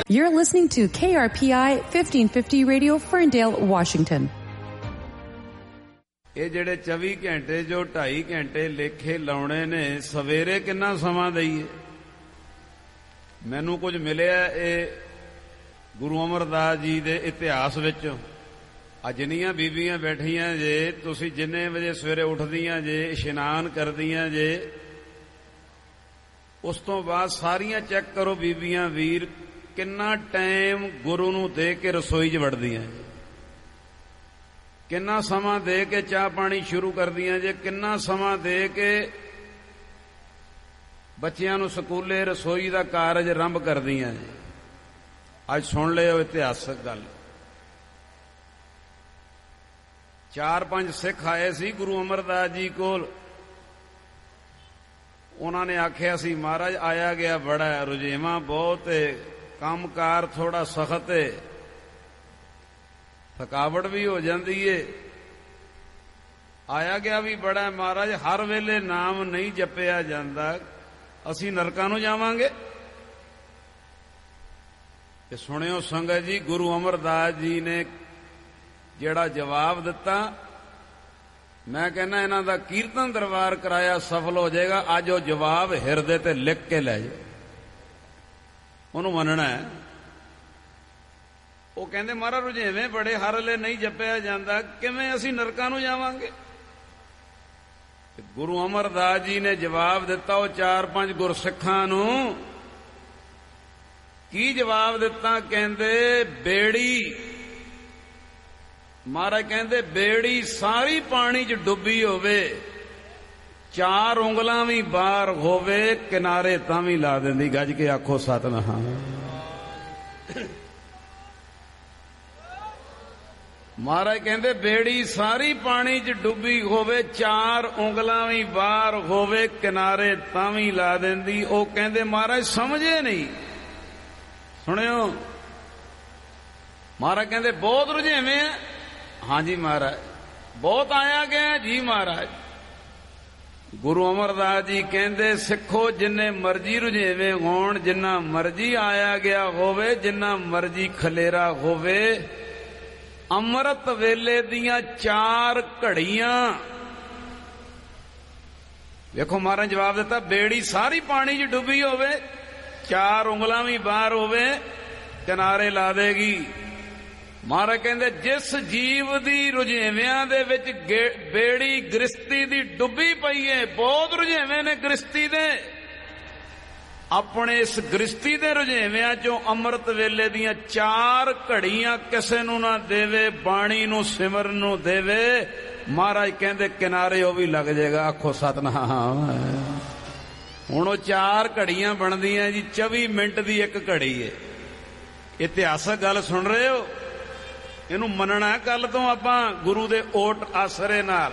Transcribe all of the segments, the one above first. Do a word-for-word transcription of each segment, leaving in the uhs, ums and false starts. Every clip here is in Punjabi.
You're listening to K R P I fifteen fifty Radio, Ferndale, Washington. ਇਹ ਜਿਹੜੇ ਚੌਵੀ ਘੰਟੇ ਜੋ ਢਾਈ ਘੰਟੇ ਲੇਖੇ ਲਾਉਣੇ ਨੇ, ਸਵੇਰੇ ਕਿੰਨਾ ਸਮਾਂ ਦਈਏ? ਮੈਨੂੰ ਕੁਝ ਮਿਲਿਆ ਇਹ ਗੁਰੂ ਅਮਰਦਾਸ ਜੀ ਦੇ ਇਤਿਹਾਸ ਵਿੱਚ। ਅੱਜ ਜਿੰਨੀਆਂ ਬੀਬੀਆਂ ਬੈਠੀਆਂ ਜੇ, ਤੁਸੀਂ ਜਿੰਨੇ ਵਜੇ ਸਵੇਰੇ ਉੱਠਦੀਆਂ ਜੇ, ਇਸ਼ਨਾਨ ਕਰਦੀਆਂ ਜੇ, ਉਸ ਤੋਂ ਬਾਅਦ ਸਾਰੀਆਂ ਚੈੱਕ ਕਰੋ ਬੀਬੀਆਂ ਵੀਰ ਕਿੰਨਾ ਟਾਈਮ ਗੁਰੂ ਨੂੰ ਦੇ ਕੇ ਰਸੋਈ 'ਚ ਵੜਦੀਆਂ ਜੇ, ਕਿੰਨਾ ਸਮਾਂ ਦੇ ਕੇ ਚਾਹ ਪਾਣੀ ਸ਼ੁਰੂ ਕਰਦੀਆਂ ਜੇ, ਕਿੰਨਾ ਸਮਾਂ ਦੇ ਕੇ ਬੱਚਿਆਂ ਨੂੰ ਸਕੂਲੇ ਰਸੋਈ ਦਾ ਕਾਰਜ ਆਰੰਭ ਕਰਦੀਆਂ ਜੇ। ਅੱਜ ਸੁਣ ਲਿਓ ਇਤਿਹਾਸਕ ਗੱਲ। ਚਾਰ ਪੰਜ ਸਿੱਖ ਆਏ ਸੀ ਗੁਰੂ ਅਮਰਦਾਸ ਜੀ ਕੋਲ। ਉਹਨਾਂ ਨੇ ਆਖਿਆ ਸੀ, ਮਹਾਰਾਜ ਆਇਆ ਗਿਆ ਬੜਾ, ਰੁਝੇਵਾਂ ਬਹੁਤ ਏ, ਕੰਮਕਾਰ ਥੋੜਾ ਸਖਤ ਏ, ਥਕਾਵਟ ਵੀ ਹੋ ਜਾਂਦੀ ਏ, ਆਇਆ ਗਿਆ ਵੀ ਬੜਾ। ਮਹਾਰਾਜ ਹਰ ਵੇਲੇ ਨਾਮ ਨਹੀਂ ਜਪਿਆ ਜਾਂਦਾ, ਅਸੀਂ ਨਰਕਾਂ ਨੂੰ ਜਾਵਾਂਗੇ। ਤੇ ਸੁਣਿਓ ਸੰਗਤ ਜੀ, ਗੁਰੂ ਅਮਰਦਾਸ ਜੀ ਨੇ ਜਿਹੜਾ ਜਵਾਬ ਦਿੱਤਾ, ਮੈਂ ਕਹਿੰਦਾ ਇਹਨਾਂ ਦਾ ਕੀਰਤਨ ਦਰਬਾਰ ਕਰਾਇਆ ਸਫਲ ਹੋ ਜਾਏਗਾ। ਅੱਜ ਉਹ ਜਵਾਬ ਹਿਰਦੇ ਤੇ ਲਿਖ ਕੇ ਲੈ ਜਾਓ, ਉਹਨੂੰ ਮੰਨਣਾ ਹੈ। ਉਹ ਕਹਿੰਦੇ ਮਹਾਰਾਜ ਰੁਝੇਵੇਂ ਬੜੇ, ਹਰ ਵੇਲੇ ਨਹੀਂ ਜਪਿਆ ਜਾਂਦਾ, ਕਿਵੇਂ ਅਸੀਂ ਨਰਕਾਂ ਨੂੰ ਜਾਵਾਂਗੇ? ਗੁਰੂ ਅਮਰਦਾਸ ਜੀ ਨੇ ਜਵਾਬ ਦਿੱਤਾ ਉਹ ਚਾਰ ਪੰਜ ਗੁਰਸਿੱਖਾਂ ਨੂੰ। ਕੀ ਜਵਾਬ ਦਿੱਤਾ? ਕਹਿੰਦੇ ਬੇੜੀ, ਮਹਾਰਾਜ ਕਹਿੰਦੇ ਬੇੜੀ ਸਾਰੀ ਪਾਣੀ 'ਚ ਡੁੱਬੀ ਹੋਵੇ, ਚਾਰ ਉਂਗਲਾਂ ਵੀ ਬਾਹਰ ਹੋਵੇ, ਕਿਨਾਰੇ ਤਾਂ ਵੀ ਲਾ ਦਿੰਦੀ। ਗੱਜ ਕੇ ਆਖੋ ਸਤਿਨਾਮ। ਮਹਾਰਾਜ ਕਹਿੰਦੇ ਬੇੜੀ ਸਾਰੀ ਪਾਣੀ 'ਚ ਡੁੱਬੀ ਹੋਵੇ, ਚਾਰ ਉਂਗਲਾਂ ਵੀ ਬਾਹਰ ਹੋਵੇ, ਕਿਨਾਰੇ ਤਾਂ ਵੀ ਲਾ ਦਿੰਦੀ। ਉਹ ਕਹਿੰਦੇ ਮਹਾਰਾਜ ਸਮਝੇ ਨਹੀਂ। ਸੁਣਿਓ, ਮਹਾਰਾਜ ਕਹਿੰਦੇ ਬਹੁਤ ਰੁਝੇਵੇਂ ਆ। ਹਾਂਜੀ ਮਹਾਰਾਜ, ਬਹੁਤ ਆਇਆ ਗਿਆ ਜੀ ਮਹਾਰਾਜ। ਗੁਰੂ ਅਮਰਦਾਸ ਜੀ ਕਹਿੰਦੇ ਸਿੱਖੋ, ਜਿੰਨੇ ਮਰਜ਼ੀ ਰੁਝੇਵੇਂ ਹੋਣ, ਜਿੰਨਾ ਮਰਜ਼ੀ ਆਇਆ ਗਿਆ ਹੋਵੇ, ਜਿੰਨਾ ਮਰਜ਼ੀ ਖਲੇਰਾ ਹੋਵੇ, ਅੰਮ੍ਰਿਤ ਵੇਲੇ ਦੀਆਂ ਚਾਰ ਘੜੀਆਂ। ਵੇਖੋ ਮਹਾਰਾਜ ਜਵਾਬ ਦਿੱਤਾ, ਬੇੜੀ ਸਾਰੀ ਪਾਣੀ 'ਚ ਡੁੱਬੀ ਹੋਵੇ, ਚਾਰ ਉਂਗਲਾਂ ਵੀ ਬਾਹਰ ਹੋਵੇ, ਕਿਨਾਰੇ ਲਾ ਦੇਗੀ। ਮਹਾਰਾਜ ਕਹਿੰਦੇ ਜਿਸ ਜੀਵ ਦੀ ਰੁਝੇਵਿਆਂ ਦੇ ਵਿੱਚ ਬੇੜੀ ਗ੍ਰਸਤੀ ਦੀ ਡੁੱਬੀ ਪਈ ਏ, ਬਹੁਤ ਰੁਝੇਵੇਂ ਨੇ ਗ੍ਰਸਤੀ ਦੇ, ਆਪਣੇ ਇਸ ਗ੍ਰਸਤੀ ਦੇ ਰੁਝੇਵਿਆਂ ਚੋਂ ਅੰਮ੍ਰਿਤ ਵੇਲੇ ਦੀਆਂ ਚਾਰ ਘੜੀਆਂ ਕਿਸੇ ਨੂੰ ਨਾ ਦੇਵੇ, ਬਾਣੀ ਨੂੰ ਸਿਮਰਨ ਨੂੰ ਦੇਵੇ, ਮਹਾਰਾਜ ਕਹਿੰਦੇ ਕਿਨਾਰੇ ਉਹ ਵੀ ਲੱਗ ਜਾਏਗਾ। ਆਖੋ ਸਤਿਨਾਮ। ਹੁਣ ਉਹ ਚਾਰ ਘੜੀਆਂ ਬਣਦੀਆਂ ਜੀ, ਚੌਵੀ ਮਿੰਟ ਦੀ ਇੱਕ ਘੜੀ ਏ। ਇਤਿਹਾਸਕ ਗੱਲ ਸੁਣ ਰਹੇ ਹੋ, ਇਹਨੂੰ ਮੰਨਣਾ ਕੱਲ ਤੋਂ ਆਪਾਂ ਗੁਰੂ ਦੇ ਓਟ ਆਸਰੇ ਨਾਲ।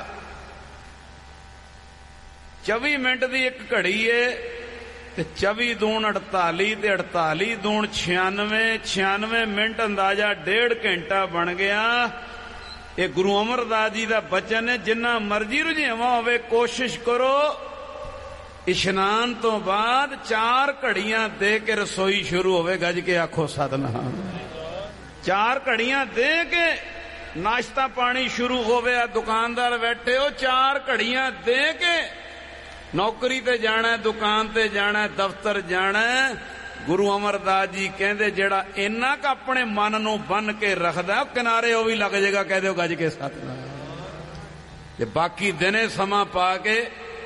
ਚੌਵੀ ਮਿੰਟ ਦੀ ਇੱਕ ਘੜੀ ਏ, ਤੇ ਚੌਵੀ ਦੂਣ ਅੜਤਾਲੀ, ਤੇ ਅੜਤਾਲੀ ਦੂਣ ਛਿਆਨਵੇਂ, ਛਿਆਨਵੇਂ ਮਿੰਟ ਅੰਦਾਜ਼ਾ ਡੇਢ ਘੰਟਾ ਬਣ ਗਿਆ। ਇਹ ਗੁਰੂ ਅਮਰਦਾਸ ਜੀ ਦਾ ਬਚਨ ਹੈ। ਜਿੰਨਾ ਮਰਜ਼ੀ ਰੁਝੇਵਾਂ ਹੋਵੇ, ਕੋਸ਼ਿਸ਼ ਕਰੋ ਇਸ਼ਨਾਨ ਤੋਂ ਬਾਅਦ ਚਾਰ ਘੜੀਆਂ ਦੇ ਕੇ ਰਸੋਈ ਸ਼ੁਰੂ ਹੋਵੇ। ਗੱਜ ਕੇ ਆਖੋ ਸਤਿਨਾਮ। ਚਾਰ ਘੜੀਆਂ ਦੇ ਕੇ ਨਾਸ਼ਤਾ ਪਾਣੀ ਸ਼ੁਰੂ ਹੋਵੇ। ਆ ਦੁਕਾਨਦਾਰ ਬੈਠੇ ਹੋ, ਚਾਰ ਘੜੀਆਂ ਦੇ ਕੇ ਨੌਕਰੀ ਤੇ ਜਾਣਾ, ਦੁਕਾਨ ਤੇ ਜਾਣਾ, ਦਫ਼ਤਰ ਜਾਣਾ। ਗੁਰੂ ਅਮਰਦਾਸ ਜੀ ਕਹਿੰਦੇ ਜਿਹੜਾ ਇੰਨਾ ਕੁ ਆਪਣੇ ਮਨ ਨੂੰ ਬੰਨ ਕੇ ਰੱਖਦਾ, ਕਿਨਾਰੇ ਉਹ ਵੀ ਲੱਗ ਜਾਏਗਾ। ਕਹਿ ਦਿਓ ਗੱਜ ਕੇ ਸਤਿਨਾਮ। ਤੇ ਬਾਕੀ ਦਿਨੇ ਸਮਾਂ ਪਾ ਕੇ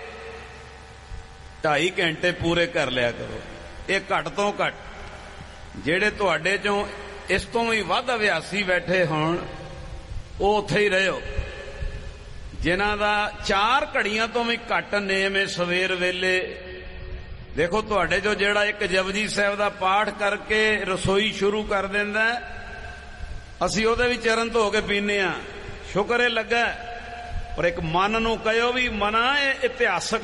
ਢਾਈ ਘੰਟੇ ਪੂਰੇ ਕਰ ਲਿਆ ਕਰੋ। ਇਹ ਘੱਟ ਤੋਂ ਘੱਟ। ਜਿਹੜੇ ਤੁਹਾਡੇ ਚੋਂ ਇਸ ਤੋਂ ਵੀ ਵੱਧ ਅਭਿਆਸੀ ਬੈਠੇ ਹੋਣ, ਉਹ ਉੱਥੇ ਹੀ ਰਹਿਓ। ਜਿਨ੍ਹਾਂ ਦਾ ਚਾਰ ਘੜੀਆਂ ਤੋਂ ਵੀ ਘੱਟ ਨੇਮ ਹੈ ਸਵੇਰ ਵੇਲੇ, ਦੇਖੋ ਤੁਹਾਡੇ ਚੋਂ ਜਿਹੜਾ ਇੱਕ ਜਪਜੀ ਸਾਹਿਬ ਦਾ ਪਾਠ ਕਰਕੇ ਰਸੋਈ ਸ਼ੁਰੂ ਕਰ ਦਿੰਦਾ, ਅਸੀਂ ਉਹਦੇ ਵੀ ਚਰਨ ਧੋ ਕੇ ਪੀਨੇ ਆ, ਸ਼ੁਕਰ ਇਹ ਲੱਗਾ। ਪਰ ਇੱਕ ਮਨ ਨੂੰ ਕਹਿਓ ਵੀ ਮਨਾ ਇਹ ਇਤਿਹਾਸਕ